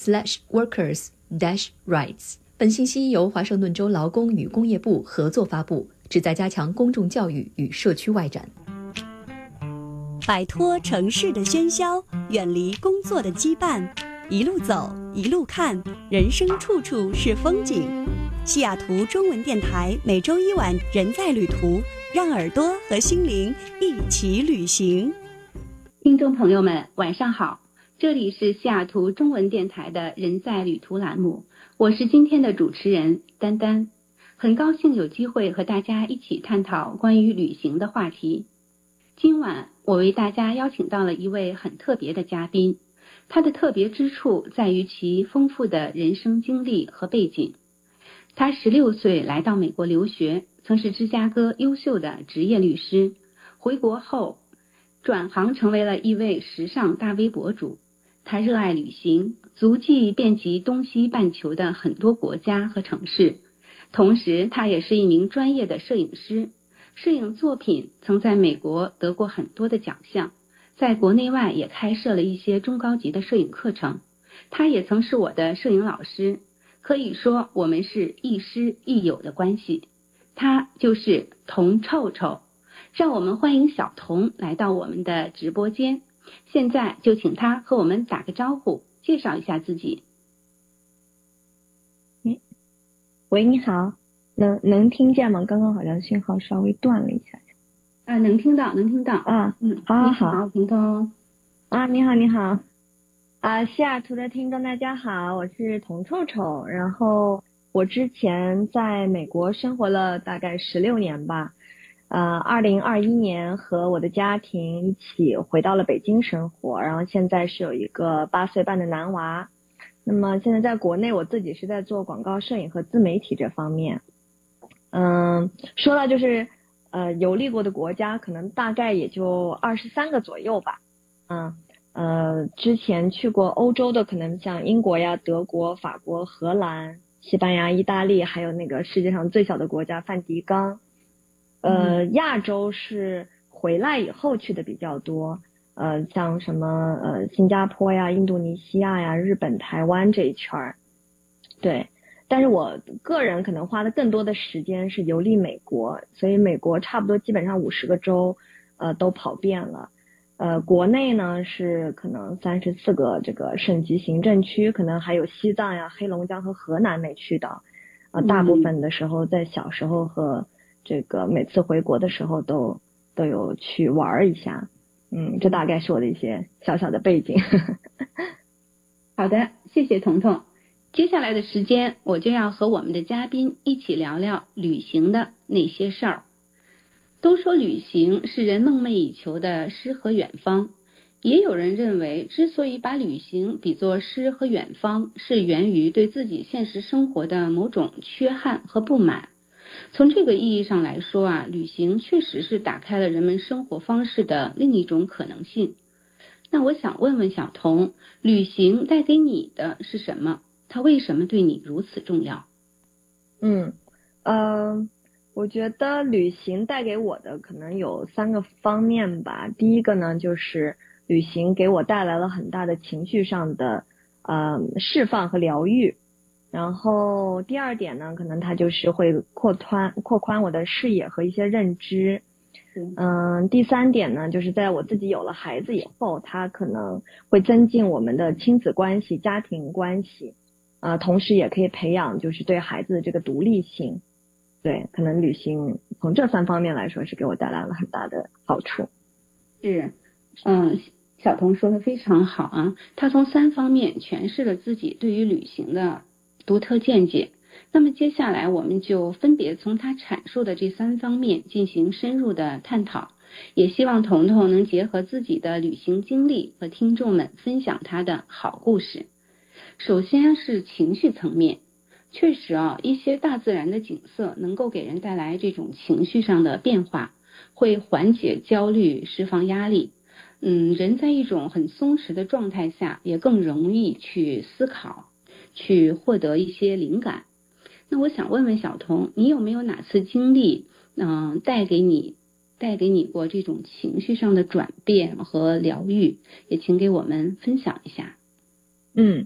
workers-rights。本信息由华盛顿州劳工与工业部合作发布，旨在加强公众教育与社区外展。 摆脱城市的喧嚣，远离工作的羁绊，一路走，一路看，人生处处是风景。西雅图中文电台每周一晚人在旅途，让耳朵和心灵一起旅行。 听众朋友们晚上好，这里是西雅图中文电台的人在旅途栏目，我是今天的主持人丹丹，很高兴有机会和大家一起探讨关于旅行的话题。今晚我为大家邀请到了一位很特别的嘉宾，他的特别之处在于其丰富的人生经历和背景。他16岁来到美国留学，曾是芝加哥优秀的职业律师，回国后转行成为了一位时尚大 V 博主。他热爱旅行，足迹遍及东西半球的很多国家和城市，同时他也是一名专业的摄影师，摄影作品曾在美国得过很多的奖项，在国内外也开设了一些中高级的摄影课程。他也曾是我的摄影老师，可以说我们是亦师亦友的关系。他就是童臭臭，让我们欢迎小童来到我们的直播间。现在就请他和我们打个招呼，介绍一下自己。 喂，你好，能听见吗？刚刚好像信号稍微断了一下。 能听到啊，好， 你好，彤彤。 你好。西雅图的听众大家好，我是童臭臭，然后我之前在美国生活了大概16年吧，2021年和我的家庭一起回到了北京生活，然后现在是有一个8岁半的男娃。那么现在在国内我自己是在做广告摄影和自媒体这方面。说到就是游历过的国家可能大概也就23个左右吧。之前去过欧洲的可能像英国呀、德国、法国、荷兰、西班牙、意大利，还有那个世界上最小的国家梵蒂冈。亚洲是回来以后去的比较多，像什么新加坡呀、印度尼西亚呀、日本、台湾这一圈儿。对，但是我个人可能花的更多的时间是游历美国，所以美国差不多基本上50个州都跑遍了。国内呢是可能34个这个省级行政区，可能还有西藏呀、黑龙江和河南没去到。大部分的时候在小时候和这个每次回国的时候都有去玩一下。这大概是我的一些小小的背景。 好的，谢谢彤彤。接下来的时间我就要和我们的嘉宾一起聊聊旅行的那些事儿。都说旅行是人梦寐以求的诗和远方，也有人认为之所以把旅行比作诗和远方，是源于对自己现实生活的某种缺憾和不满。从这个意义上来说旅行确实是打开了人们生活方式的另一种可能性。那我想问问小童，旅行带给你的是什么？它为什么对你如此重要？ 我觉得旅行带给我的可能有3个方面吧。第一个呢，就是旅行给我带来了很大的情绪上的释放和疗愈。然后第二点呢，可能它就是会扩宽我的视野和一些认知。第3点呢，就是在我自己有了孩子以后，它可能会增进我们的亲子关系、家庭关系，同时也可以培养就是对孩子的这个独立性。对，可能旅行从这3方面来说是给我带来了很大的好处。 是，小童说的非常好啊，他从3方面诠释了自己对于旅行的独特见解。那么接下来我们就分别从他阐述的这3方面进行深入的探讨，也希望彤彤能结合自己的旅行经历和听众们分享他的好故事。首先是情绪层面，确实一些大自然的景色能够给人带来这种情绪上的变化，会缓解焦虑，释放压力。人在一种很松弛的状态下，也更容易去思考，去获得一些灵感。那我想问问小童，你有没有哪次经历带给你过这种情绪上的转变和疗愈，也请给我们分享一下。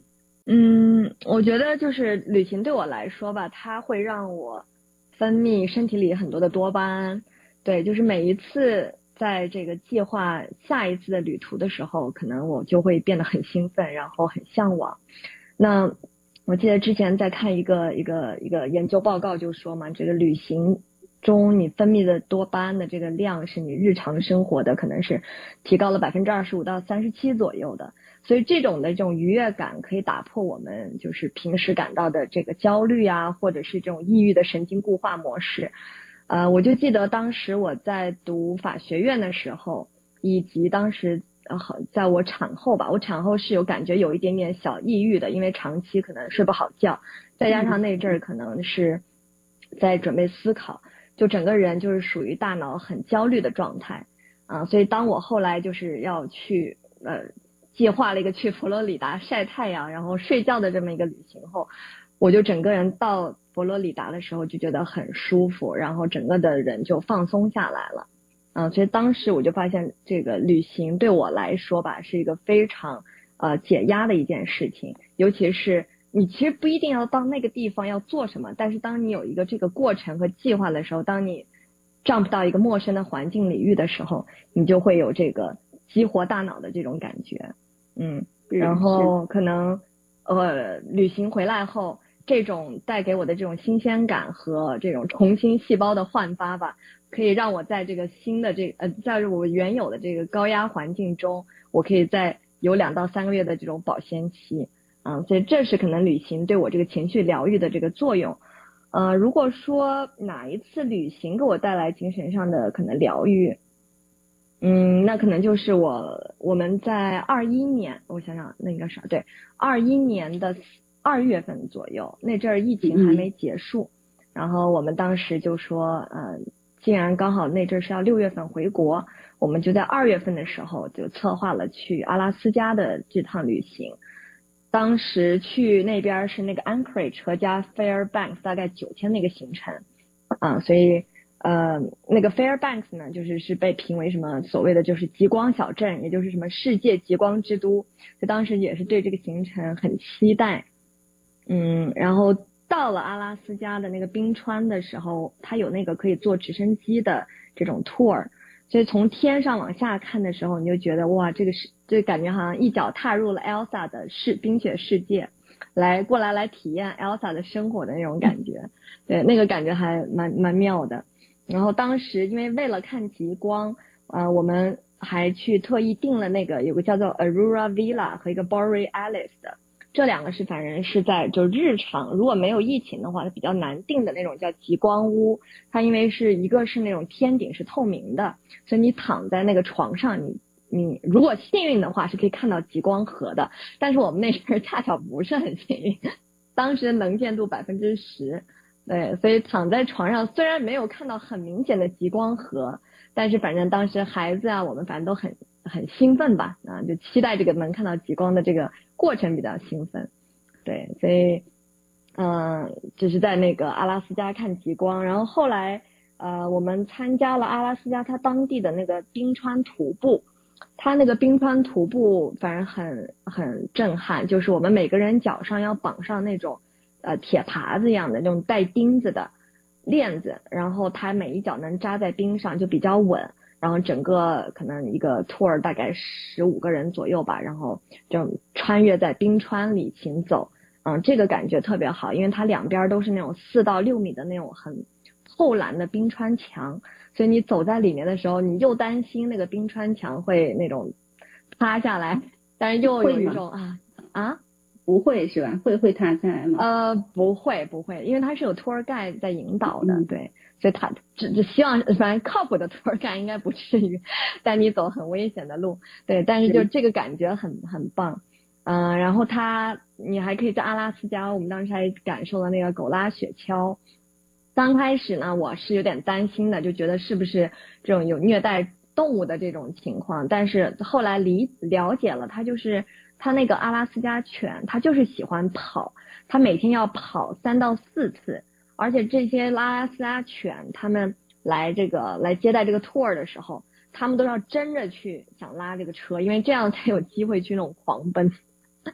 我觉得就是旅行对我来说吧，它会让我分泌身体里很多的多巴胺。对，就是每一次在这个计划下一次的旅途的时候，可能我就会变得很兴奋，然后很向往。那我记得之前在看一个研究报告，就说嘛，这个旅行中你分泌的多巴胺的这个量是你日常生活的可能是提高了25%到37%左右的。所以这种愉悦感可以打破我们就是平时感到的这个焦虑啊，或者是这种抑郁的神经固化模式。我就记得当时我在读法学院的时候，以及当时在我产后吧，我产后是有感觉有一点点小抑郁的，因为长期可能睡不好觉，再加上那阵儿可能是在准备思考，就整个人就是属于大脑很焦虑的状态啊。所以当我后来就是要去计划了一个去佛罗里达晒太阳然后睡觉的这么一个旅行后，我就整个人到佛罗里达的时候就觉得很舒服，然后整个的人就放松下来了。所以当时我就发现这个旅行对我来说吧，是一个非常解压的一件事情。尤其是你其实不一定要到那个地方要做什么，但是当你有一个这个过程和计划的时候，当你 jump 到一个陌生的环境领域的时候，你就会有这个激活大脑的这种感觉。然后可能旅行回来后，这种带给我的这种新鲜感和这种重新细胞的焕发吧，可以让我在这个新的在我原有的这个高压环境中，我可以再有2到3个月的这种保鲜期。所以这是可能旅行对我这个情绪疗愈的这个作用。如果说哪一次旅行给我带来精神上的可能疗愈，那可能就是我们在21年，我想想那个啥，对，21年的2月份左右，那阵儿疫情还没结束，然后我们当时就说，既然刚好那阵儿是要6月份回国，我们就在2月份的时候就策划了去阿拉斯加的这趟旅行。当时去那边是那个 Anchorage 和加 Fairbanks 大概9天那个行程，所以那个 Fairbanks 呢，是被评为什么所谓的就是极光小镇，也就是什么世界极光之都，就当时也是对这个行程很期待。然后到了阿拉斯加的那个冰川的时候，它有那个可以坐直升机的这种 tour， 所以从天上往下看的时候，你就觉得哇，这感觉好像一脚踏入了 Elsa 的冰雪世界，来体验 Elsa 的生活的那种感觉。对，那个感觉还蛮妙的。然后当时因为为了看极光，我们还去特意订了那个有个叫做 Aurora Villa 和一个 Borealis 的，这2个是反正是在就日常如果没有疫情的话比较难订的那种叫极光屋。它因为是一个是那种天顶是透明的，所以你躺在那个床上，你如果幸运的话是可以看到极光河的，但是我们那阵恰巧不是很幸运，当时能见度10%。对，所以躺在床上虽然没有看到很明显的极光河，但是反正当时孩子我们反正都很兴奋吧，就期待这个能看到极光的这个过程比较兴奋。对，所以就是在那个阿拉斯加看极光。然后后来我们参加了阿拉斯加它当地的那个冰川徒步，它那个冰川徒步反正很震撼，就是我们每个人脚上要绑上那种铁耙子一样的那种带钉子的链子，然后它每一脚能扎在冰上就比较稳，然后整个可能一个 tour 大概15个人左右吧，然后就穿越在冰川里行走。这个感觉特别好，因为它两边都是那种4到6米的那种很厚蓝的冰川墙，所以你走在里面的时候，你又担心那个冰川墙会那种塌下来，但是又有一种不会是吧？会塌下来吗？ 不会，因为它是有 tour guide 在引导的，对，所以他只希望反正靠谱的 tour guide 应该不至于带你走很危险的路，对，但是就这个感觉很棒。然后你还可以在阿拉斯加，我们当时还感受了那个狗拉雪橇。刚开始呢，我是有点担心的，就觉得是不是这种有虐待动物的这种情况，但是后来了解了，它那个阿拉斯加犬，它就是喜欢跑，它每天要跑3到4次，而且这些阿拉斯加犬，它们来接待这个 tour 的时候，他们都要争着去想拉这个车，因为这样才有机会去那种狂奔。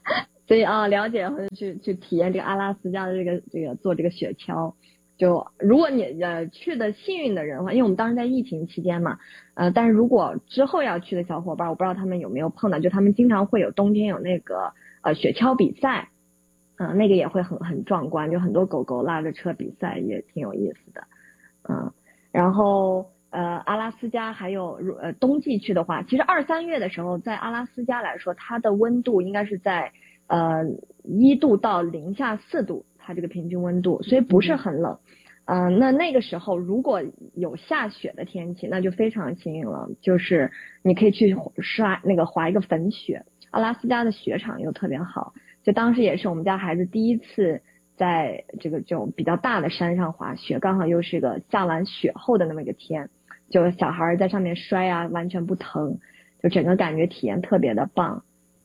所以了解或者去体验这个阿拉斯加的这个做这个雪橇。就如果你去的幸运的人的话，因为我们当时在疫情期间嘛，但是如果之后要去的小伙伴，我不知道他们有没有碰到，就他们经常会有冬天有那个雪橇比赛，那个也会很壮观，就很多狗狗拉着车比赛，也挺有意思的，然后阿拉斯加还有冬季去的话，其实2、3月的时候，在阿拉斯加来说，它的温度应该是在1度到零下4度，它这个平均温度，所以不是很冷。那个时候如果有下雪的天气，那就非常幸运了，就是你可以去滑一个粉雪，阿拉斯加的雪场又特别好，就当时也是我们家孩子第一次在这种比较大的山上滑雪，刚好又是个下完雪后的那么一个天，就小孩在上面摔啊完全不疼，就整个感觉体验特别的棒。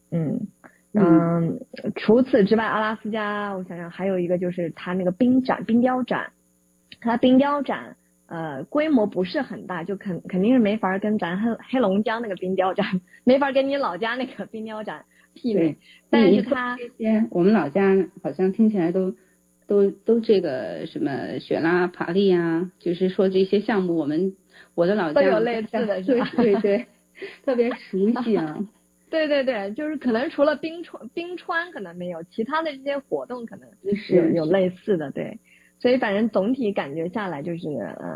除此之外，阿拉斯加我想想还有一个就是它那个冰雕展，它冰雕展规模不是很大，就肯定是没法跟咱黑龙江那个冰雕展，没法跟你老家那个冰雕展媲美。但是它这些我们老家好像听起来都这个什么雪拉爬犁啊，就是说这些项目我的老家都有类似的是吧？ 对，特别熟悉啊。 对，就是可能除了冰川可能没有，其他的这些活动可能有类似的，对。所以反正总体感觉下来就是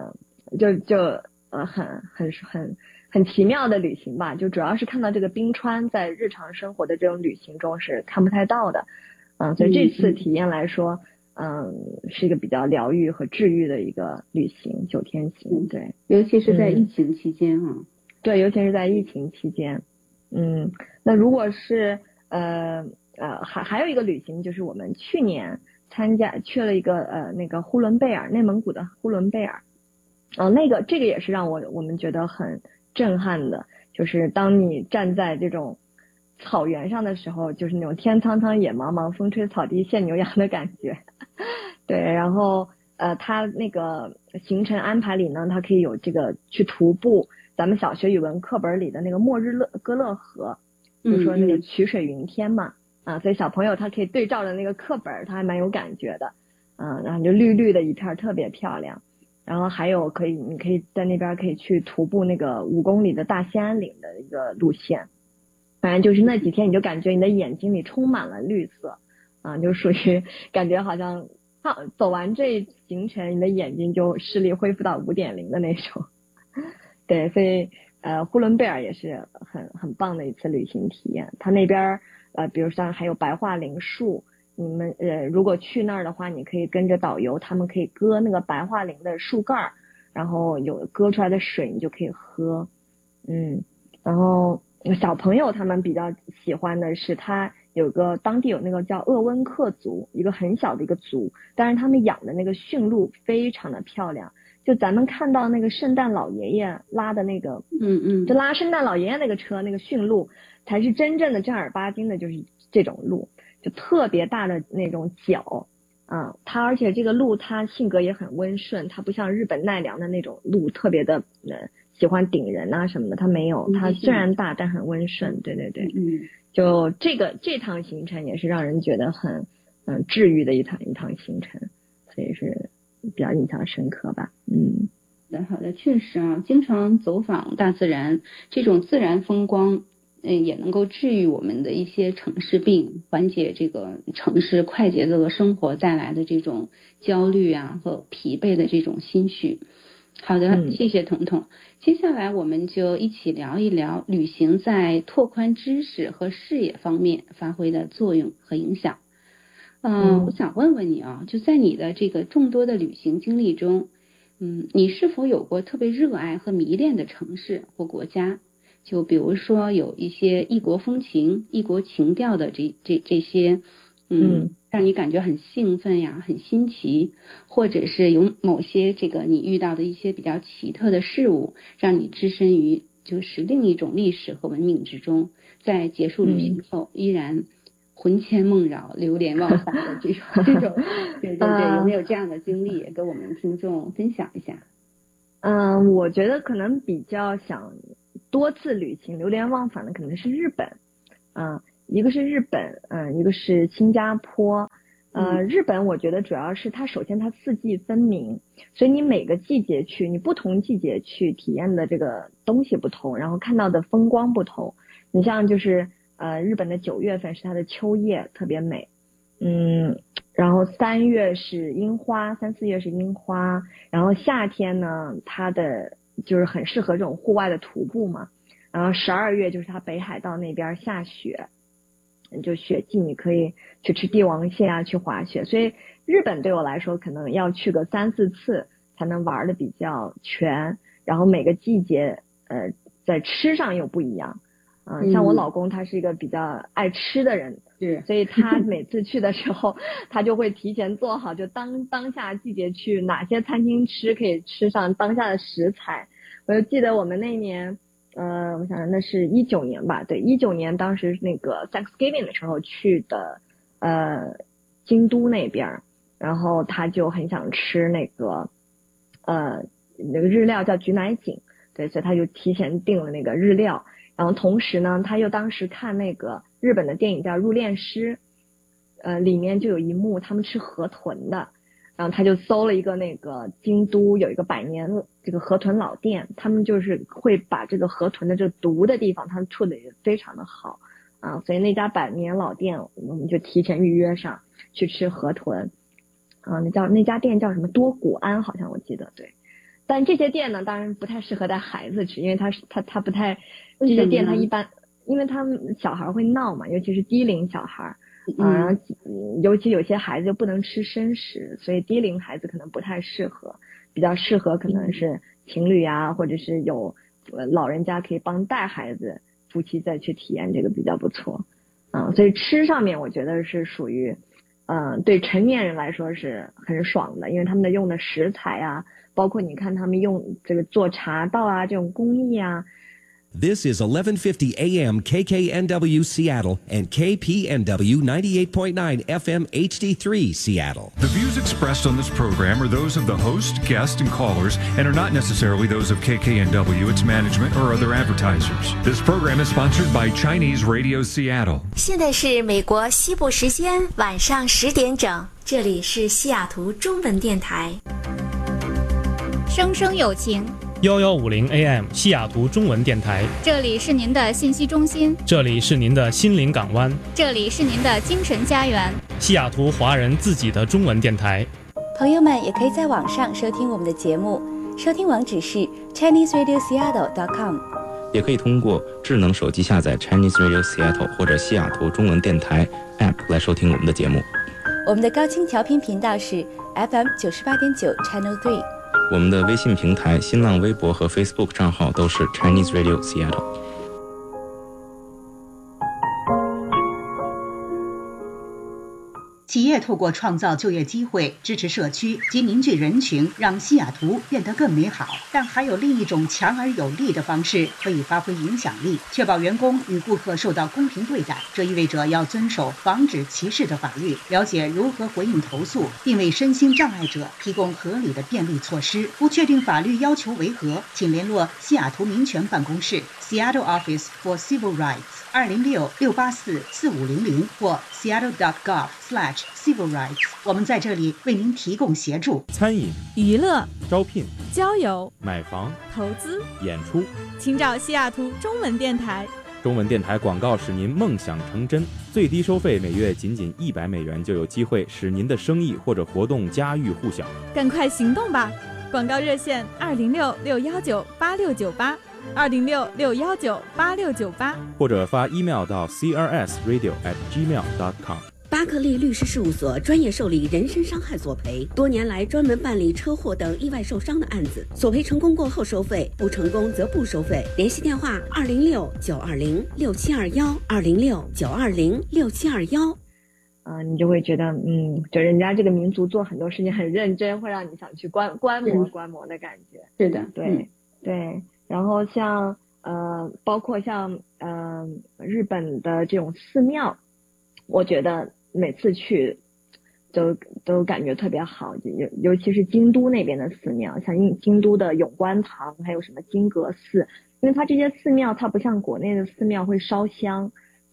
很奇妙的旅行吧，就主要是看到这个冰川在日常生活的这种旅行中是看不太到的，所以这次体验来说，是一个比较疗愈和治愈的一个旅行，9天行，对， 尤其是在疫情期间啊。 对，尤其是在疫情期间。那如果是还有一个旅行，就是我们去年去了一个那个呼伦贝尔，内蒙古的呼伦贝尔。这个也是让我们觉得很震撼的，就是当你站在这种草原上的时候，就是那种天苍苍野茫茫，风吹草低见牛羊的感觉。对，然后它那个行程安排里呢，它可以有这个去徒步咱们小学语文课本里的那个末日歌勒河，就说那个曲水云天嘛，所以小朋友他可以对照着那个课本，他还蛮有感觉的，然后就绿绿的一片特别漂亮。然后还有你可以在那边可以去徒步那个5公里的大兴安岭的一个路线，反正就是那几天你就感觉你的眼睛里充满了绿色，就属于感觉好像走完这行程，你的眼睛就视力恢复到5.0的那种。对，所以呼伦贝尔也是很棒的一次旅行体验。它那边比如像还有白桦林树，你们如果去那儿的话，你可以跟着导游，他们可以割那个白桦林的树干，然后有割出来的水你就可以喝。然后小朋友他们比较喜欢的是它当地有那个叫鄂温克族，一个很小的一个族，但是他们养的那个驯鹿非常的漂亮，就咱们看到那个圣诞老爷爷拉的那个就拉圣诞老爷爷那个车，那个驯鹿才是真正的正儿八经的就是这种鹿，就特别大的那种角它而且这个鹿它性格也很温顺，它不像日本奈良的那种鹿特别的喜欢顶人啊什么的，它没有，它虽然大但很温顺。对，就这趟行程也是让人觉得很治愈的一趟行程，所以是比较印象深刻吧。 好的，确实啊，经常走访大自然，这种自然风光也能够治愈我们的一些城市病，缓解这个城市快节奏的生活带来的这种焦虑啊和疲惫的这种心绪。好的，谢谢彤彤。接下来我们就一起聊一聊旅行在拓宽知识和视野方面发挥的作用和影响。我想问问你啊，就在你的这个众多的旅行经历中，你是否有过特别热爱和迷恋的城市或国家？就比如说有一些异国风情、异国情调的这些，让你感觉很兴奋呀，很新奇，或者是有某些这个你遇到的一些比较奇特的事物，让你置身于就是另一种历史和文明之中，在结束旅行后依然魂牵梦绕、流连忘返的这种，对，有没有这样的经历，也跟我们听众分享一下？ 我觉得可能比较想多次旅行流连忘返的可能是日本， 一个是日本，一个是新加坡。日本我觉得主要是它首先它四季分明，所以你每个季节去，你不同季节去体验的这个东西不同，然后看到的风光不同。你像就是日本的9月份是它的秋叶特别美，然后3月是樱花，3、4月是樱花，然后夏天呢它的就是很适合这种户外的徒步嘛，然后12月就是它北海道那边下雪。就雪季你可以去吃帝王蟹啊，去滑雪，所以日本对我来说可能要去个3、4次才能玩的比较全，然后每个季节在吃上又不一样，像我老公他是一个比较爱吃的人，所以他每次去的时候他就会提前做好，就当下季节去哪些餐厅吃可以吃上当下的食材。我就记得我们那年我想那是19年吧，对，19年当时那个 Thanksgiving 的时候去的京都那边，然后他就很想吃那个日料叫菊乃井，对，所以他就提前订了那个日料，然后同时呢他又当时看那个日本的电影叫入殓师，里面就有一幕他们吃河豚的，然后他就搜了一个那个京都有一个100年这个河豚老店，他们就是会把这个河豚的这个毒的地方他们处理得非常的好啊，所以那家100年老店我们就提前预约上去吃河豚啊，那家店叫什么多古安好像我记得，对。但这些店呢当然不太适合带孩子吃，因为他不太，这些店他一般因为他们小孩会闹嘛，尤其是低龄小孩然后尤其有些孩子就不能吃生食，所以低龄孩子可能不太适合，比较适合可能是情侣啊，或者是有老人家可以帮带孩子，夫妻再去体验这个比较不错所以吃上面我觉得是属于对成年人来说是很爽的，因为他们用的食材啊，包括你看他们用这个做茶道啊这种工艺啊。 This is 1150 AM KKNW Seattle and KPNW 98.9 FM HD3 Seattle. The views expressed on this program are those of the host, guests, and callers and are not necessarily those of KKNW, its management, or other advertisers. This program is sponsored by Chinese Radio Seattle. 现在是美国西部时间晚上10点整，这里是西雅图中文电台。 声声有情 1150 AM 西雅图中文电台， 这里是您的信息中心， 这里是您的心灵港湾， 这里是您的精神家园， 西雅图华人自己的中文电台。 朋友们也可以在网上收听我们的节目，收听网址是 ChineseRadioSeattle.com， 也可以通过智能手机下载 Chinese Radio Seattle 或者西雅图中文电台 App 来收听我们的节目。 我们的高清调频频道是 FM 98.9 Channel 3。 我们的微信平台、新浪微博和 Facebook 账号都是 Chinese Radio Seattle。 企业透过创造就业机会、支持社区及凝聚人群，让西雅图变得更美好。但还有另一种强而有力的方式可以发挥影响力，确保员工与顾客受到公平对待。这意味着要遵守防止歧视的法律，了解如何回应投诉，并为身心障碍者提供合理的便利措施。不确定法律要求为何，请联络西雅图民权办公室 Seattle Office for Civil Rights 206-684-4500或 seattle.gov/civil rights。我们在这里为您提供协助。 餐饮、 娱乐、 招聘、 交友、 买房、 投资、 演出， 请找西雅图中文电台。 中文电台广告使您梦想成真，最低收费每月仅$100就有机会使您的生意或者活动家喻户晓。 赶快行动吧！广告热线206-619-8698，206-619-8698， 或者发 email 到 crsradio@gmail.com。 巴克利律师事务所专业受理人身伤害索赔，多年来专门办理车祸等意外受伤的案子，索赔成功过后收费，不成功则不收费。联系电话206-920-6721，206-920-6721。 你就会觉得就人家这个民族做很多事情很认真，会让你想去观摩的感觉。 是的， 对对。然后像包括像日本的这种寺庙，我觉得每次去都感觉特别好，尤其是京都那边的寺庙，像京都的永观堂，还有什么金阁寺，因为它这些寺庙它不像国内的寺庙会烧香，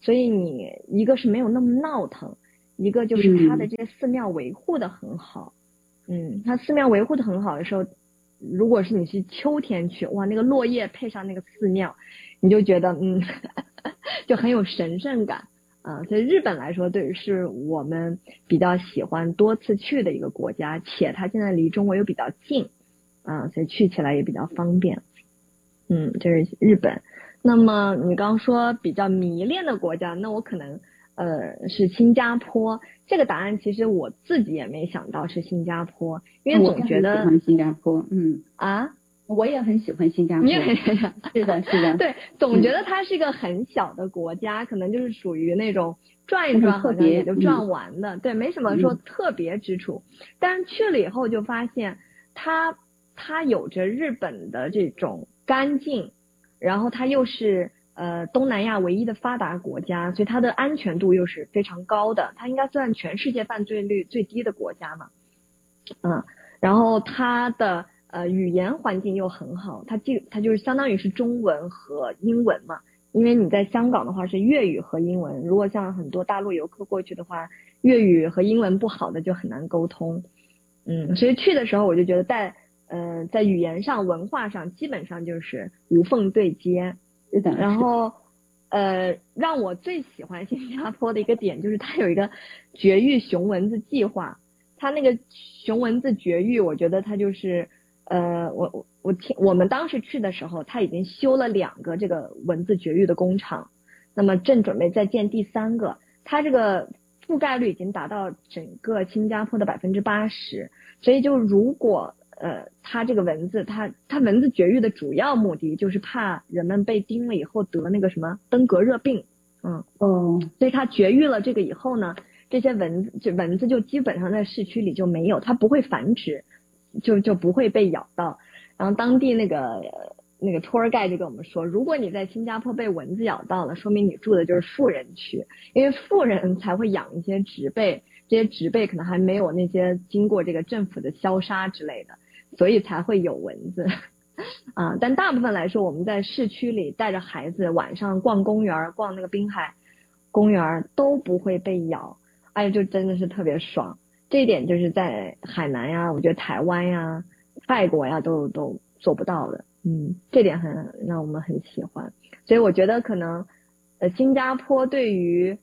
所以你一个是没有那么闹腾，一个就是它的这些寺庙维护的很好。它寺庙维护的很好的时候，如果是你是秋天去，哇，那个落叶配上那个寺庙，你就觉得就很有神圣感啊。所以日本来说，对，是我们比较喜欢多次去的一个国家，且它现在离中国又比较近啊，所以去起来也比较方便。这是日本。那么你刚说比较迷恋的国家，那我可能是新加坡。这个答案其实我自己也没想到是新加坡，因为总觉得我也很喜欢新加坡。我也很喜欢新加坡。 你也很是的，是的。 对，总觉得它是一个很小的国家，可能就是属于那种转一转好像也就转完的，对，没什么说特别之处。但是去了以后就发现它有着日本的这种干净，然后它又是东南亚唯一的发达国家，所以它的安全度又是非常高的，它应该算全世界犯罪率最低的国家嘛。然后它的语言环境又很好，它就是相当于是中文和英文嘛，因为你在香港的话是粤语和英文，如果像很多大陆游客过去的话，粤语和英文不好的就很难沟通。所以去的时候我就觉得在语言上文化上基本上就是无缝对接。 是的。 然后让我最喜欢新加坡的一个点就是它有一个绝育熊蚊子计划。它那个熊蚊子绝育，我觉得它就是我们当时去的时候，它已经修了2个这个蚊子绝育的工厂，那么正准备再建第3个。它这个覆盖率已经达到整个新加坡的80%，所以就如果它这个蚊子，它蚊子绝育的主要目的就是怕人们被叮了以后得那个什么登革热病。所以它绝育了这个以后呢，这些蚊子就基本上在市区里就没有，它不会繁殖，就不会被咬到。然后当地那个 tour guide 就跟我们说，如果你在新加坡被蚊子咬到了，说明你住的就是富人区，因为富人才会养一些植被，这些植被可能还没有那些经过这个政府的消杀之类的，所以才会有蚊子但大部分来说，我们在市区里带着孩子晚上逛公园，逛那个滨海公园都不会被咬，就真的是特别爽。这一点就是在海南呀，我觉得台湾呀、泰国呀都做不到的。这点让我们很喜欢。所以我觉得可能新加坡对于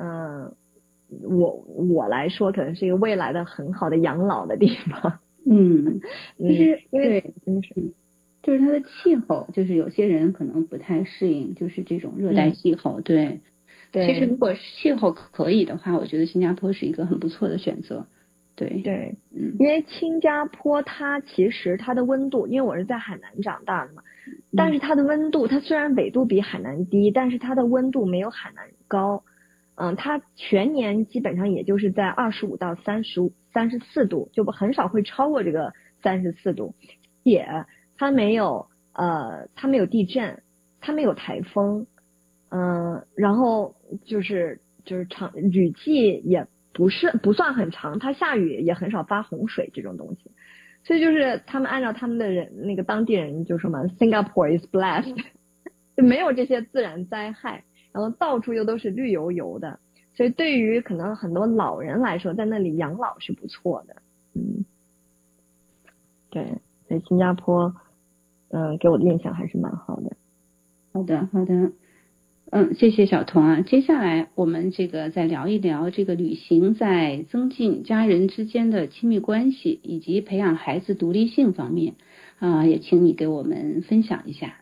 我来说可能是一个未来的很好的养老的地方。 就是因为就是它的气候，就是有些人可能不太适应，就是这种热带气候。对。其实如果气候可以的话，我觉得新加坡是一个很不错的选择。对， 因为新加坡它其实它的温度，因为我是在海南长大的嘛，但是它的温度，它虽然纬度比海南低，但是它的温度没有海南高。它全年基本上也就是在25到34度，就很少会超过这个34度。且它没有地震，它没有台风。然后就是雨季也不算很长，它下雨也很少发洪水这种东西，所以就是他们按照他们的人那个当地人就说嘛 ，Singapore is blessed， 就没有这些自然灾害，然后到处又都是绿油油的，所以对于可能很多老人来说，在那里养老是不错的。对，所以新加坡给我的印象还是蛮好的。 好的。谢谢小童啊。接下来我们再聊一聊这个旅行在增进家人之间的亲密关系以及培养孩子独立性方面也请你给我们分享一下。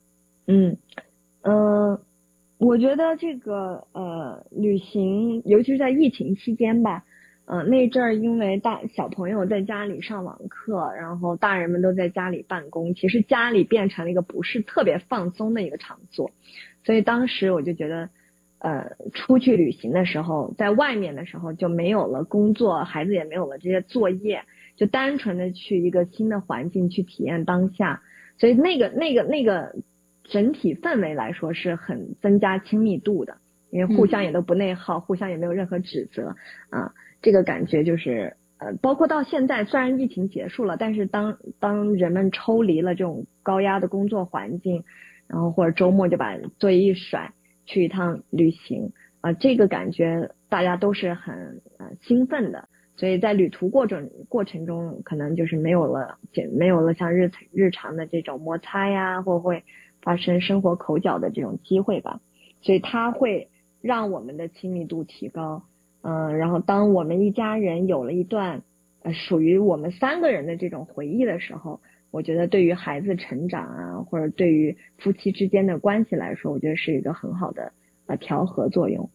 我觉得这个旅行，尤其是在疫情期间吧，那阵儿因为小朋友在家里上网课，然后大人们都在家里办公，其实家里变成了一个不是特别放松的一个场所。所以当时我就觉得出去旅行的时候，在外面的时候就没有了工作，孩子也没有了这些作业，就单纯的去一个新的环境去体验当下。所以那个整体氛围来说是很增加亲密度的，因为互相也都不内耗，互相也没有任何指责这个感觉就是包括到现在，虽然疫情结束了，但是当人们抽离了这种高压的工作环境，然后或者周末就把作业一甩， 去一趟旅行这个感觉大家都是很兴奋的，所以在旅途过程中可能就是没有了像日常的这种摩擦呀，或会发生生活口角的这种机会吧，所以它会让我们的亲密度提高。然后当我们一家人有了一段属于我们3个人的这种回忆的时候，我觉得对于孩子成长啊，或者对于夫妻之间的关系来说，我觉得是一个很好的调和作用。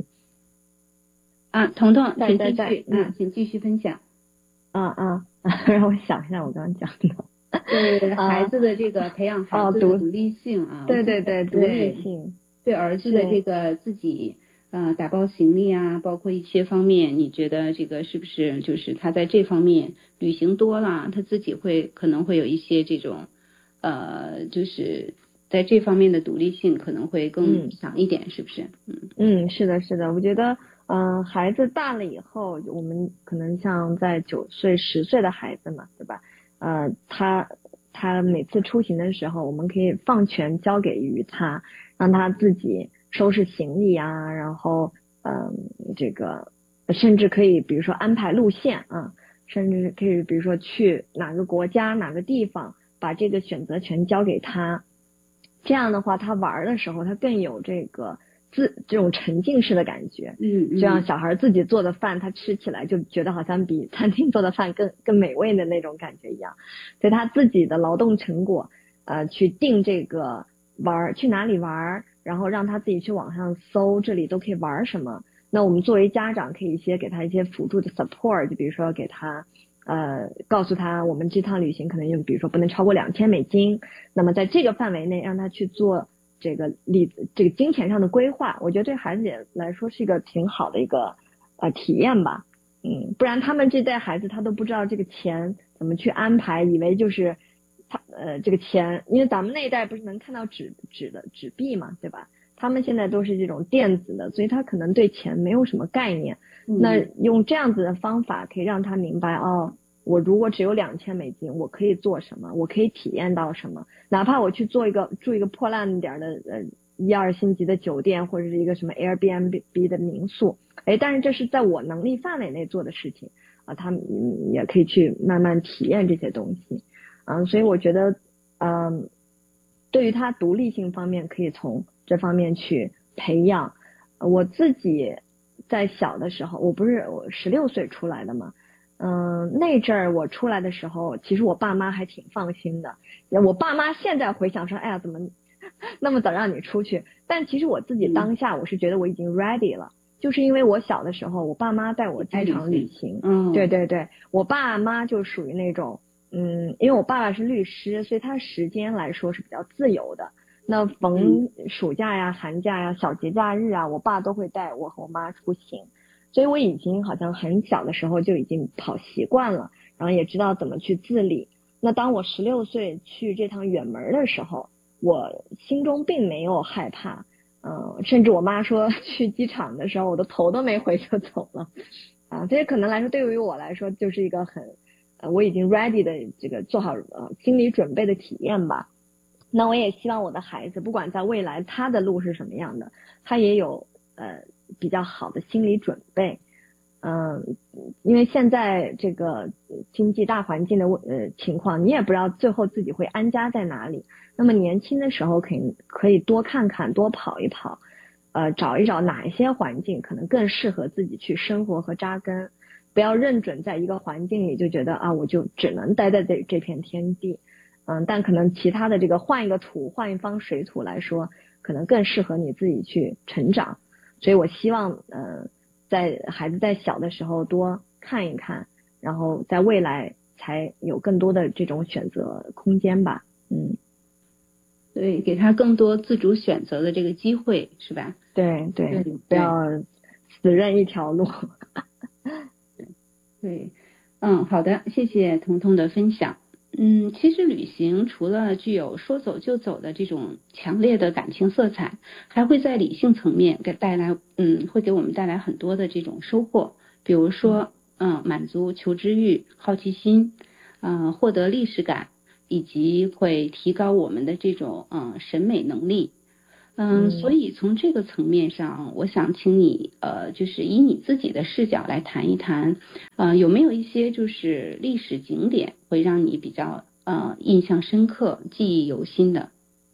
彤彤，请继续分享。 让我想一下我刚刚讲的。 对孩子的这个培养孩子的独立性啊， 对，独立性， 对儿子的这个自己打包行李啊，包括一些方面，你觉得这个是不是就是他在这方面旅行多了，他自己可能会有一些这种就是在这方面的独立性可能会更强一点，是不是？ 是的，我觉得孩子大了以后，我们可能像在9岁10岁的孩子嘛，对吧？他每次出行的时候，我们可以放权交给予他，让他自己收拾行李啊，然后这个甚至可以比如说安排路线甚至可以比如说去哪个国家哪个地方，把这个选择权交给他。这样的话他玩的时候他更有这种沉浸式的感觉。就像小孩自己做的饭，他吃起来就觉得好像比餐厅做的饭更美味的那种感觉一样。所以他自己的劳动成果去定这个去哪里玩，然后让他自己去网上搜这里都可以玩什么。那我们作为家长可以给他一些辅助的 support， 就比如说给他告诉他我们这趟旅行可能比如说不能超过$2000，那么在这个范围内让他去做这个金钱上的规划。我觉得对孩子来说是一个挺好的一个体验吧。不然他们这代孩子他都不知道这个钱怎么去安排，以为就是这个钱，因为咱们那一代不是能看到纸币嘛，对吧？他们现在都是这种电子的，所以他可能对钱没有什么概念。那用这样子的方法可以让他明白我如果只有$2000，我可以做什么，我可以体验到什么，哪怕我去住一个破烂点的1、2星级的酒店，或者是一个什么 Airbnb 的民宿，但是这是在我能力范围内做的事情他们也可以去慢慢体验这些东西。所以我觉得对于他独立性方面可以从这方面去培养。我自己在小的时候，我16岁出来的嘛，那阵儿我出来的时候，其实我爸妈还挺放心的。我爸妈现在回想说，哎呀，怎么那么早让你出去？但其实我自己当下我是觉得我已经 ready 了，就是因为我小的时候，我爸妈带我经常旅行。对，我爸妈就属于那种，因为我爸爸是律师，所以他时间来说是比较自由的。那逢暑假呀、寒假呀、小节假日啊，我爸都会带我和我妈出行。所以我已经好像很小的时候就已经跑习惯了，然后也知道怎么去自理。那当我16岁去这趟远门的时候，我心中并没有害怕，甚至我妈说去机场的时候，我的头都没回就走了，这些可能来说对于我来说就是一个我已经 ready 的这个做好心理准备的体验吧。那我也希望我的孩子不管在未来他的路是什么样的，他也有比较好的心理准备。因为现在这个经济大环境的情况，你也不知道最后自己会安家在哪里。那么年轻的时候可以多看看，多跑一跑，找一找哪一些环境可能更适合自己去生活和扎根。不要认准在一个环境里就觉得我就只能待在这片天地。但可能其他的这个换一个土，换一方水土来说，可能更适合你自己去成长。所以我希望在孩子在小的时候多看一看，然后在未来才有更多的这种选择空间吧。 对，给他更多自主选择的这个机会，是吧？ 对，不要死认一条路。 对，好的，谢谢彤彤的分享。其实旅行除了具有说走就走的这种强烈的感情色彩，还会在理性层面会给我们带来很多的这种收获。比如说，满足求知欲、好奇心，获得历史感，以及会提高我们的这种审美能力。 所以从这个层面上，我想请你就是以你自己的视角来谈一谈，有没有一些就是历史景点会让你比较印象深刻、记忆犹新的？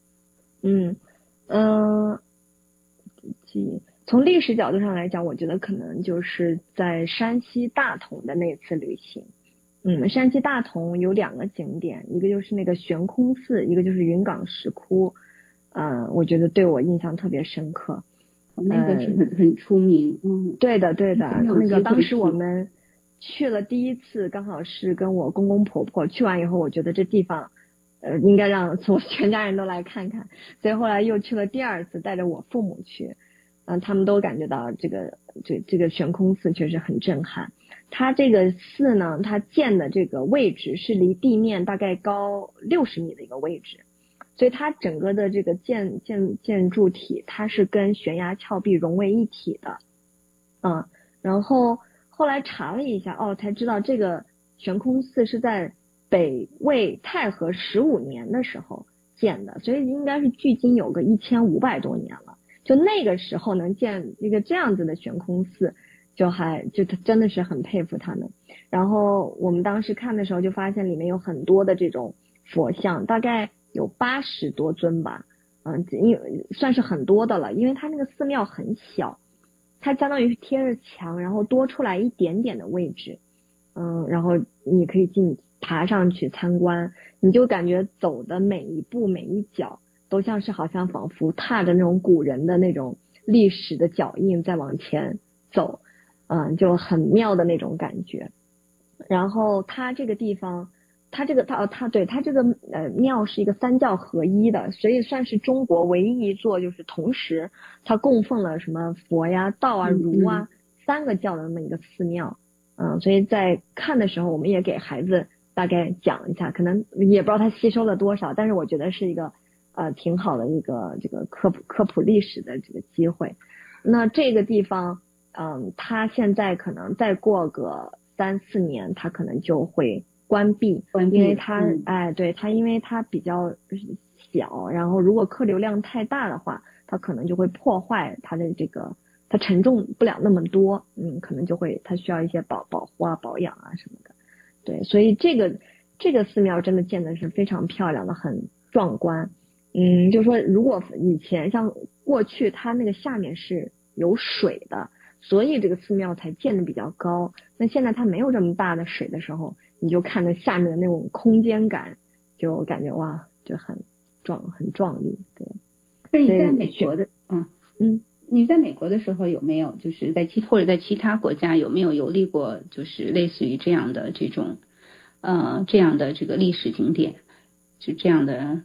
从历史角度上来讲，我觉得可能就是在山西大同的那次旅行。山西大同有2个景点，一个就是那个悬空寺，一个就是云冈石窟。我觉得对我印象特别深刻。 那个是很出名。 对的。那个当时我们去了第一次，刚好是跟我公公婆婆去完以后，我觉得这地方应该让我全家人都来看看，所以后来又去了第2次，带着我父母去。他们都感觉到这个悬空寺确实很震撼。它这个寺呢，它建的这个位置是离地面大概高60米的一个位置，所以它整个的这个建筑体，它是跟悬崖峭壁融为一体的。然后后来查了一下，才知道这个悬空寺是在北魏太和15年的时候建的，所以应该是距今有个1500多年了。就那个时候能建一个这样子的悬空寺，就真的是很佩服他们。然后我们当时看的时候就发现里面有很多的这种佛像，大概有80多尊吧，算是很多的了。因为它那个寺庙很小，它相当于贴着墙，然后多出来一点点的位置，然后你可以爬上去参观，你就感觉走的每一步每一脚都像是好像仿佛踏着那种古人的那种历史的脚印在往前走，就很妙的那种感觉。然后它这个地方，它这个庙是一个3教合一的，所以算是中国唯一一座就是同时它供奉了什么佛呀、道啊、儒啊3个教的那么一个寺庙。所以在看的时候，我们也给孩子大概讲一下，可能也不知道他吸收了多少，但是我觉得是一个挺好的一个这个科普历史的这个机会。那这个地方，它现在可能再过个3-4年，它可能就会关闭，因为它因为它比较小，然后如果客流量太大的话，它可能就会破坏它的这个，它承重不了那么多，可能就会它需要一些保护啊、保养啊什么的。对，所以这个寺庙真的建的是非常漂亮的，很壮观。就是说如果以前像过去它那个下面是有水的，所以这个寺庙才建的比较高。那现在它没有这么大的水的时候，你就看着下面的那种空间感，就感觉哇，就很壮丽。对。 那你在美国的你在美国的时候有没有就是或者在其他国家有没有游历过，就是类似于这样的这种这个历史景点，就这样的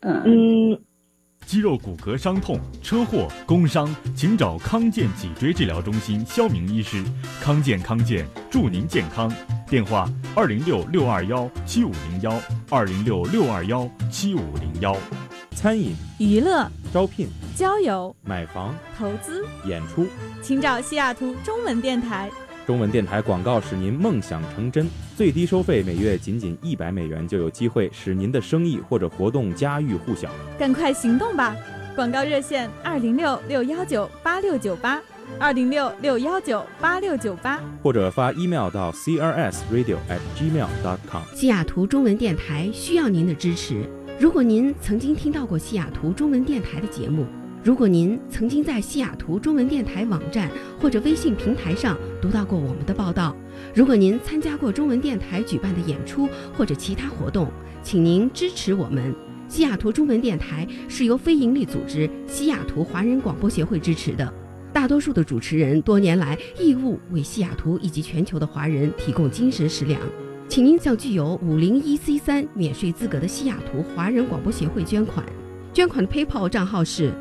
肌肉骨骼伤痛、车祸、工伤，请找康健脊椎治疗中心肖明医师。康健祝您健康。电话206-621-7501 206-621-7501。 餐饮、 娱乐、 招聘、 交友、 买房、 投资、 演出， 请找西雅图中文电台。 中文电台广告使您梦想成真，最低收费每月仅$100就有机会使您的生意或者活动家喻户晓。 赶快行动吧！广告热线206-619-8698 206-619-8698， 或者发 email 到 crsradio@gmail.com。 西雅图中文电台需要您的支持。如果您曾经听到过西雅图中文电台的节目，如果您曾经在西雅图中文电台网站或者微信平台上读到过我们的报道，如果您参加过中文电台举办的演出或者其他活动，请您支持我们。西雅图中文电台是由非营利组织西雅图华人广播协会支持的，大多数的主持人多年来义务为西雅图以及全球的华人提供精神食粮。请您向具有501C3免税资格的西雅图华人广播协会捐款，捐款的 PayPal 账号是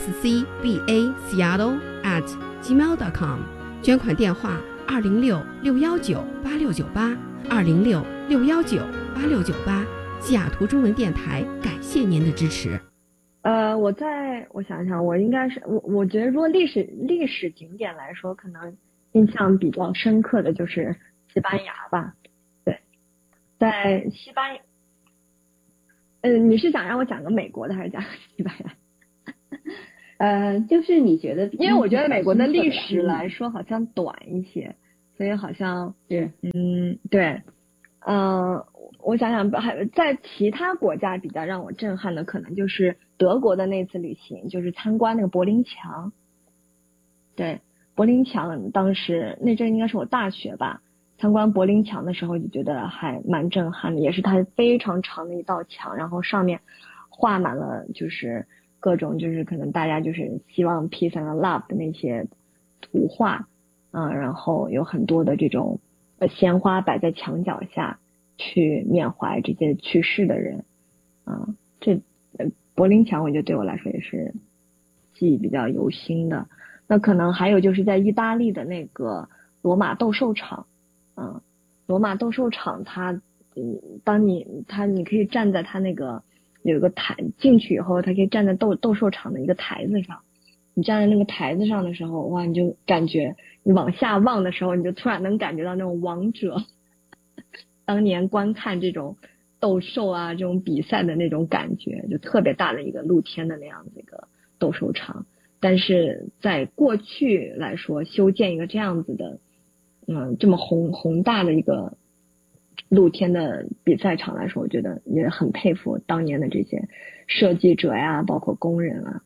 scbaseattle@gmail.com， 捐款电话206-619-8698 206-619-8698。西雅图中文电台感谢您的支持。 我想想，我应该是我觉得如果历史景点来说，可能印象比较深刻的就是西班牙吧。对，在西班牙，你是想让我讲个美国的还是讲个西班牙？ 就是你觉得， 因为我觉得美国的历史来说好像短一些，所以好像是， 对，我想想，还在其他国家比较让我震撼的，可能就是德国的那次旅行，就是参观那个柏林墙。对，柏林墙当时那阵应该是我大学吧，参观柏林墙的时候就觉得还蛮震撼的，也是它非常长的一道墙，然后上面画满了就是各种就是可能大家就是希望 peace and love 的那些图画，然后有很多的这种鲜花摆在墙角下去缅怀这些去世的人，这柏林墙我觉得对我来说也是记忆比较犹新的。那可能还有就是在意大利的那个罗马斗兽场，罗马斗兽场它，你可以站在它那个有一个台，进去以后它可以站在斗兽场的一个台子上，你站在那个台子上的时候，哇，你就感觉你往下望的时候，你就突然能感觉到那种王者当年观看这种斗兽啊这种比赛的那种感觉，就特别大的一个露天的那样的一个斗兽场。但是在过去来说，修建一个这样子的这么宏大的一个露天的比赛场来说，我觉得也很佩服当年的这些设计者呀，包括工人啊。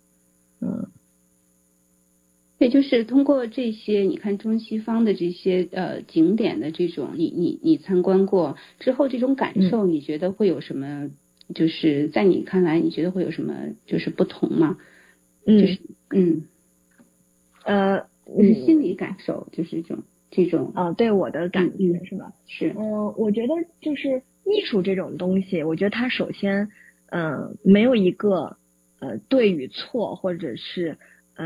对，就是通过这些你看中西方的这些景点的这种你参观过之后这种感受，你觉得会有什么，就是在你看来你觉得会有什么就是不同吗？就是就是心理感受，就是这种对我的感觉是吧？ 是， 我觉得就是艺术这种东西，我觉得它首先没有一个对与错，或者是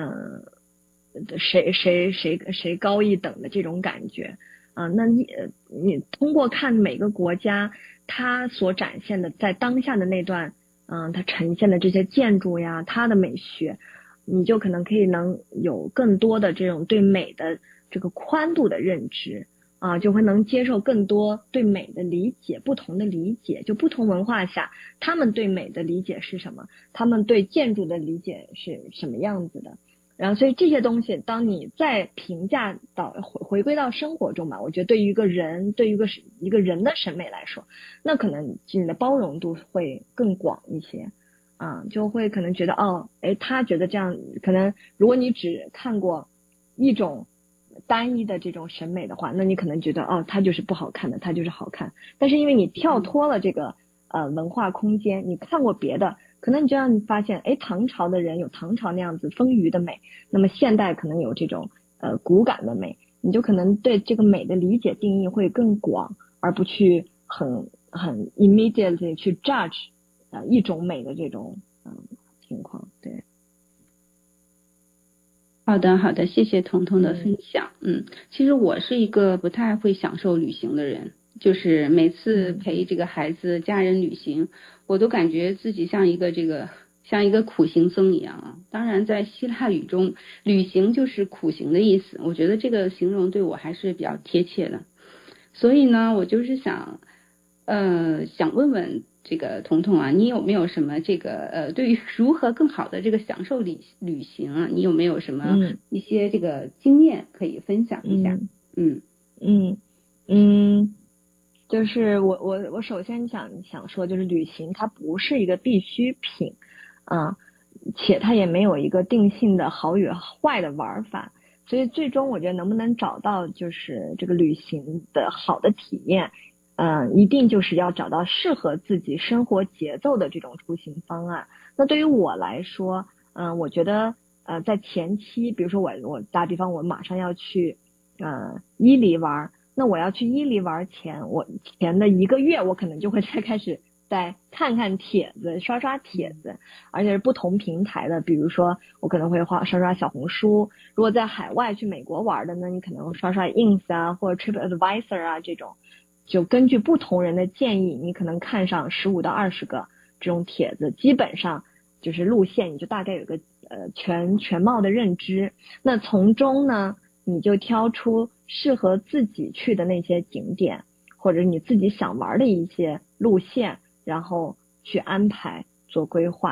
谁高一等的这种感觉那你通过看每个国家它所展现的在当下的那段它呈现的这些建筑呀，它的美学，你就可能能有更多的这种对美的这个宽度的认知就会能接受更多对美的理解，不同的理解，就不同文化下他们对美的理解是什么，他们对建筑的理解是什么样子的。然后所以这些东西当你再评价到回归到生活中吧，我觉得对于一个人，对于一个人的审美来说，那可能你的包容度会更广一些就会可能觉得他觉得这样，可能如果你只看过一种单一的这种审美的话，那你可能觉得它就是不好看的，它就是好看。但是因为你跳脱了这个文化空间，你看过别的，可能你就让你发现唐朝的人有唐朝那样子丰腴的美，那么现代可能有这种骨感的美，你就可能对这个美的理解定义会更广，而不去很 immediately 去 judge一种美的这种情况。对， 好的，谢谢彤彤的分享。其实我是一个不太会享受旅行的人，就是每次陪这个孩子家人旅行，我都感觉自己像一个苦行僧一样当然在希腊语中旅行就是苦行的意思，我觉得这个形容对我还是比较贴切的。所以呢，我就是想问问这个彤彤你有没有什么这个对于如何更好的这个享受旅行你有没有什么一些这个经验可以分享一下？ 就是我首先想说，就是旅行它不是一个必需品且它也没有一个定性的好与坏的玩法，所以最终我觉得能不能找到就是这个旅行的好的体验一定就是要找到适合自己生活节奏的这种出行方案。那对于我来说我觉得在前期，比如说我打比方，我马上要去伊犁玩，那我要去伊犁玩前，我前的1个月我可能就会开始再看看帖子，刷帖子，而且是不同平台的，比如说我可能会刷小红书，如果在海外去美国玩的呢，你可能刷 ins 或者 TripAdvisor 这种，就根据不同人的建议，你可能看上15到20个这种帖子，基本上就是路线你就大概有个全貌的认知。那从中呢，你就挑出适合自己去的那些景点，或者你自己想玩的一些路线，然后去安排做规划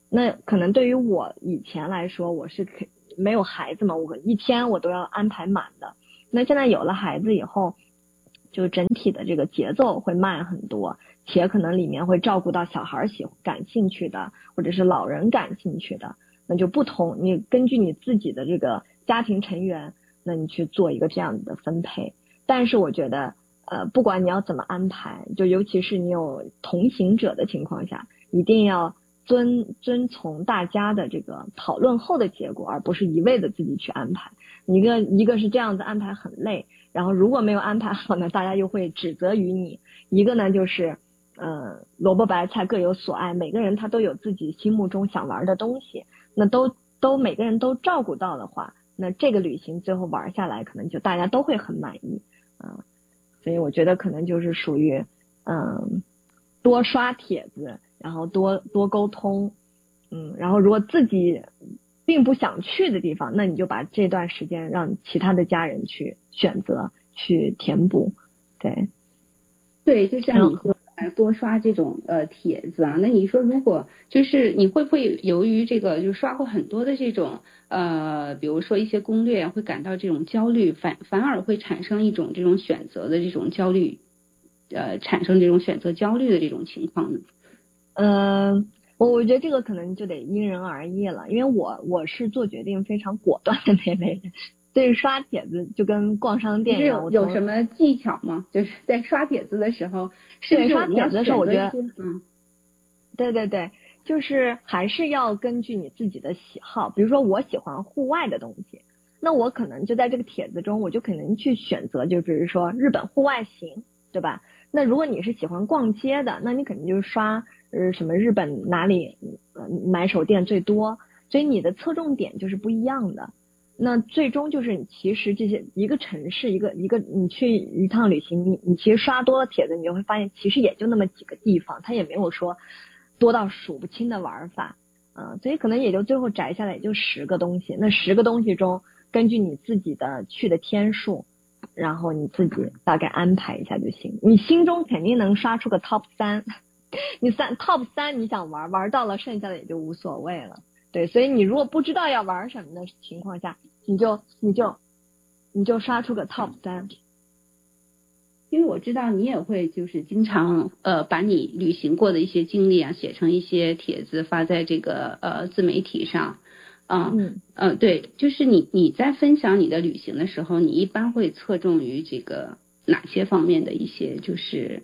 那可能对于我以前来说，我是没有孩子嘛，我一天我都要安排满的。那现在有了孩子以后，就整体的这个节奏会慢很多，且可能里面会照顾到小孩感兴趣的，或者是老人感兴趣的，那就不同，你根据你自己的这个家庭成员，那你去做一个这样的分配。但是我觉得不管你要怎么安排，就尤其是你有同行者的情况下，一定要遵从大家的这个讨论后的结果，而不是一味的自己去安排。一个是这样子安排很累，然后如果没有安排好呢，大家又会指责于你。一个呢就是萝卜白菜各有所爱，每个人他都有自己心目中想玩的东西，那都每个人都照顾到的话，那这个旅行最后玩下来可能就大家都会很满意所以我觉得可能就是属于多刷帖子，然后多沟通然后如果自己并不想去的地方，那你就把这段时间让其他的家人去选择去填补。 对，就像你说多刷这种帖子啊，那你说如果就是你会不会由于这个就刷过很多的这种比如说一些攻略会感到这种焦虑，反而会产生一种这种选择的这种焦虑产生这种选择焦虑的这种情况呢？ 我觉得这个可能就得因人而异了，因为我是做决定非常果断的那类人，所以刷帖子就跟逛商店一样。 有什么技巧吗？就是在刷帖子的时候， 对，刷帖子的时候，我觉得对，就是还是要根据你自己的喜好。比如说我喜欢户外的东西，那我可能就在这个帖子中，我就可能去选择，就比如说日本户外行，对吧？那如果你是喜欢逛街的，那你肯定就是刷什么日本哪里买手店最多，所以你的侧重点就是不一样的。那最终就是其实这些一个城市一个你去一趟旅行，你其实刷多了帖子，你就会发现其实也就那么几个地方，它也没有说多到数不清的玩法所以可能也就最后摘下来也就10个东西。那10个东西中，根据你自己的去的天数，然后你自己大概安排一下就行。你心中肯定能刷出个 top 3，你top 3你想玩到了，剩下的也就无所谓了。对，所以你如果不知道要玩什么的情况下，你就刷出个 top 3。 因为我知道你也会就是经常把你旅行过的一些经历啊写成一些帖子发在这个自媒体上对，就是你在分享你的旅行的时候，你一般会侧重于这个哪些方面的一些就是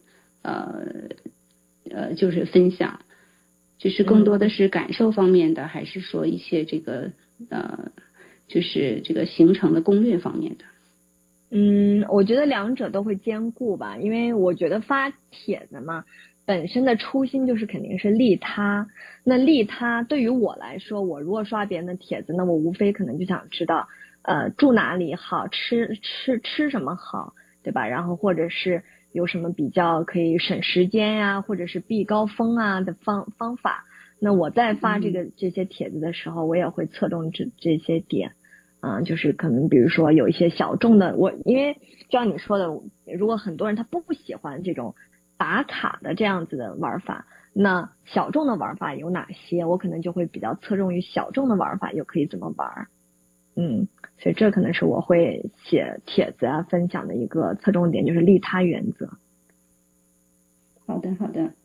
就是分享，就是更多的是感受方面的，还是说一些这个就是这个行程的攻略方面的？ 我觉得两者都会兼顾吧，因为我觉得发帖子嘛，本身的初心就是肯定是利他。那利他对于我来说，我如果刷别人的帖子，那我无非可能就想知道住哪里好，吃什么好，对吧？然后或者是有什么比较可以省时间呀，或者是避高峰啊的方法。那我在发这些帖子的时候，我也会侧重这些点。就是可能比如说有一些小众的，因为就像你说的，如果很多人他不喜欢这种打卡的这样子的玩法，那小众的玩法有哪些，我可能就会比较侧重于小众的玩法又可以怎么玩。所以这可能是我会写帖子啊分享的一个侧重点，就是利他原则。 好的好的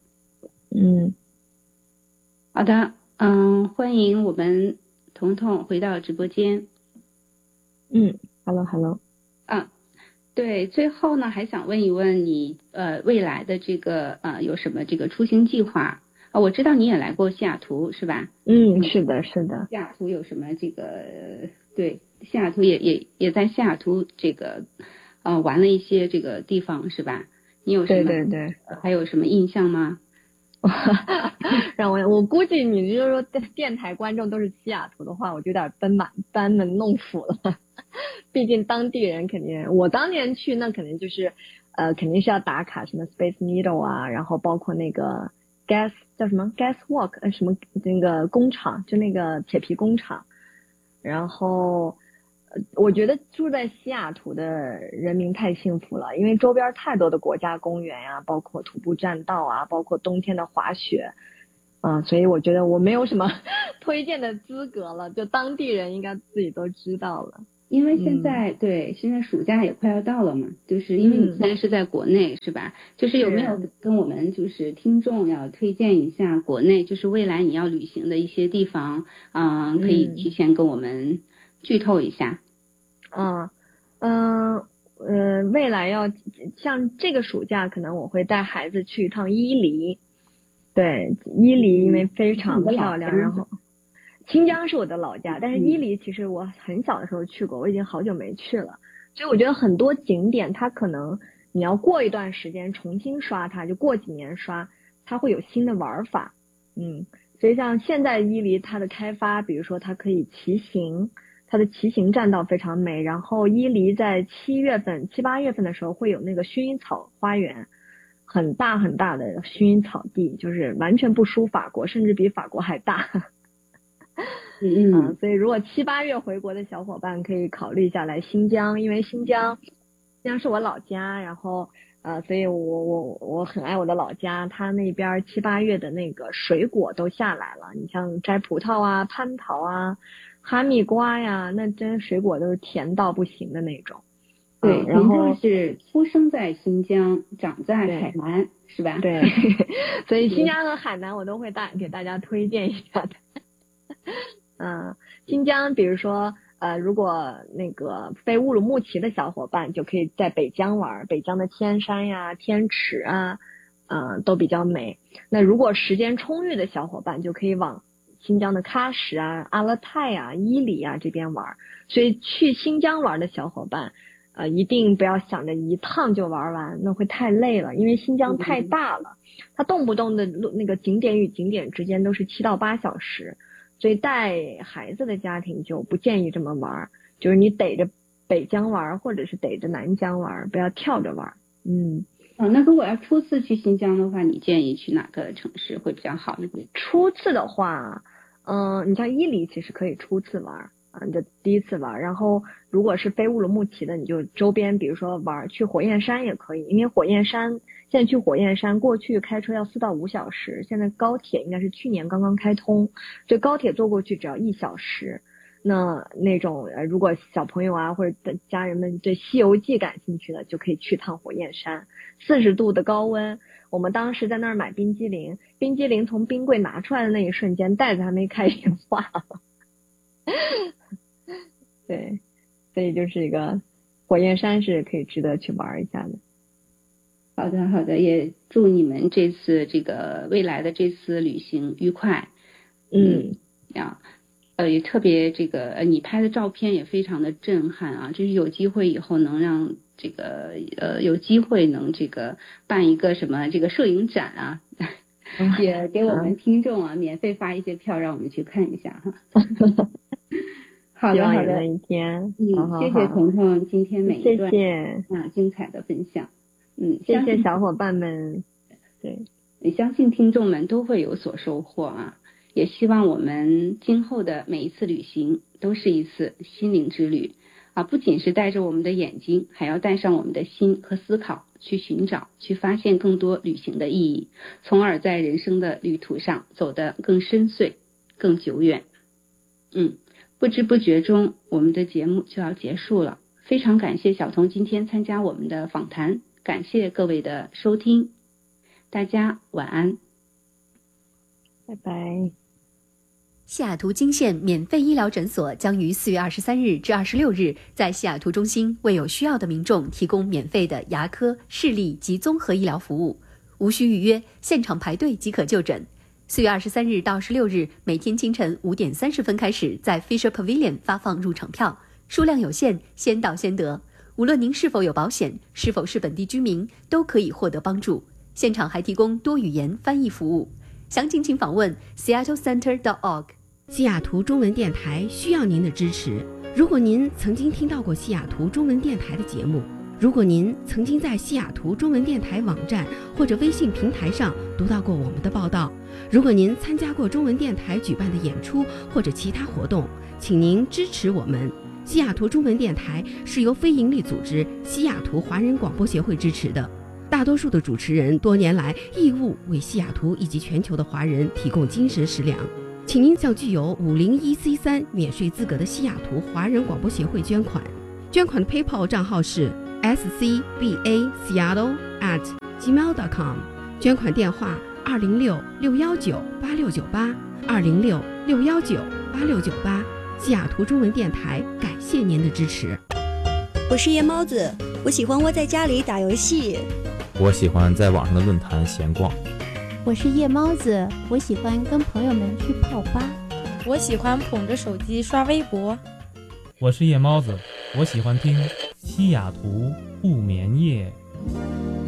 欢迎我们彤彤回到直播间。 Hello。 对，最后呢，还想问一问你，未来的这个有什么这个出行计划？我知道你也来过西雅图，是吧？ 是的。西雅图有什么这个？对，西雅图也在西雅图这个玩了一些这个地方，是吧？你有什么？ 对。 还有什么印象吗？ 让我估计你就是说电台观众都是西雅图的话，我就有点班门弄斧了。毕竟当地人肯定，我当年去那肯定就是肯定是要打卡什么 Space Needle 啊，然后包括那个 Gas 叫什么 Gas Walk 什么那个工厂，就那个铁皮工厂。然后我觉得住在西雅图的人民太幸福了，因为周边太多的国家公园呀，包括徒步栈道啊，包括冬天的滑雪， 所以我觉得我没有什么推荐的资格了，就当地人应该自己都知道了。 因为现在现在暑假也快要到了嘛，就是因为你现在是在国内是吧？就是有没有跟我们就是听众要推荐一下国内就是未来你要旅行的一些地方可以提前跟我们剧透一下。 未来要像这个暑假可能我会带孩子去一趟伊犁。对，伊犁因为非常漂亮，然后清江是我的老家，但是伊犁其实我很小的时候去过，我已经好久没去了，所以我觉得很多景点它可能你要过一段时间重新刷它，就过几年刷，它会有新的玩法。所以像现在伊犁它的开发，比如说它可以骑行，它的骑行栈道非常美，然后伊犁在7、8月份的时候会有那个薰衣草花园，很大很大的薰衣草地，就是完全不输法国，甚至比法国还大。所以如果7、8月回国的小伙伴可以考虑一下来新疆，因为新疆是我老家，然后所以我很爱我的老家，它那边7、8月的那个水果都下来了，你像摘葡萄啊、蟠桃啊、哈密瓜呀，那真水果都是甜到不行的那种。 对，然后是出生在新疆，长在海南，是吧？ 对，所以新疆和海南我都会给大家推荐一下的。新疆比如说如果那个飞乌鲁木齐的小伙伴就可以在北疆玩，北疆的天山呀、天池啊都比较美。那如果时间充裕的小伙伴就可以往新疆的喀什啊、阿勒泰啊、伊犁啊这边玩。所以去新疆玩的小伙伴一定不要想着一趟就玩完，那会太累了，因为新疆太大了，它动不动的那个景点与景点之间都是7到8小时，所以带孩子的家庭就不建议这么玩，就是你逮着北疆玩或者是逮着南疆玩，不要跳着玩。 那如果要初次去新疆的话，你建议去哪个城市会比较好一点？ 初次的话你像伊犁其实可以初次玩你就第一次玩，然后如果是飞乌鲁木齐的，你就周边比如说去火焰山也可以，因为火焰山现在去火焰山过去开车要4到5小时，现在高铁应该是去年刚刚开通，所以高铁坐过去只要1小时。那种如果小朋友啊或者家人们对西游记感兴趣的，就可以去趟火焰山，40度的高温，我们当时在那儿买冰激凌从冰柜拿出来的那一瞬间袋子还没开已经化了。对，所以就是一个火焰山是可以值得去玩一下的。 好的，也祝你们这次未来的这次旅行愉快。也特别你拍的照片也非常的震撼啊！就是有机会以后能让有机会能办一个什么摄影展啊，也给我们听众免费发一些票让我们去看一下哈。好的， 一天， 谢谢彤彤今天每一段精彩的分享。 谢谢小伙伴们。对， 也相信听众们都会有所收获啊！也希望我们今后的每一次旅行都是一次心灵之旅啊！不仅是带着我们的眼睛，还要带上我们的心和思考，去寻找、去发现更多旅行的意义，从而在人生的旅途上走得更深邃、更久远。不知不觉中，我们的节目就要结束了。非常感谢小彤今天参加我们的访谈，感谢各位的收听，大家晚安， 拜拜。 西雅图金县免费医疗诊所将于4月23日至26日在西雅图中心为有需要的民众提供免费的牙科、视力及综合医疗服务，无需预约，现场排队即可就诊。4月23日到16日，每天清晨5点30分开始，在 Fisher Pavilion 发放入场票，数量有限，先到先得。无论您是否有保险，是否是本地居民，都可以获得帮助。现场还提供多语言翻译服务。详情请访问 seattlecenter.org。 西雅图中文电台需要您的支持。如果您曾经听到过西雅图中文电台的节目，如果您曾经在西雅图中文电台网站或者微信平台上读到过我们的报道，如果您参加过中文电台举办的演出或者其他活动，请您支持我们。西雅图中文电台是由非营利组织西雅图华人广播协会支持的。 大多数的主持人多年来义务为西雅图以及全球的华人提供精神食粮，请您向具有501C3免税资格的西雅图华人广播协会捐款。捐款的 PayPal 账号是 scbaseattle@gmail.com， 捐款电话206-619-8698 206-619-8698。西雅图中文电台感谢您的支持。 我是夜猫子，我喜欢窝在家里打游戏。 我喜欢在网上的论坛闲逛。 我是夜猫子，我喜欢跟朋友们去泡吧。 我喜欢捧着手机刷微博。 我是夜猫子，我喜欢听西雅图不眠夜。